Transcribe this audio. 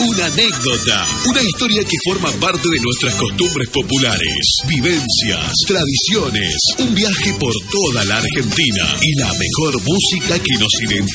una anécdota, una historia que forma parte de nuestras costumbres populares, vivencias, tradiciones, un viaje por toda la Argentina y la mejor música que nos identifica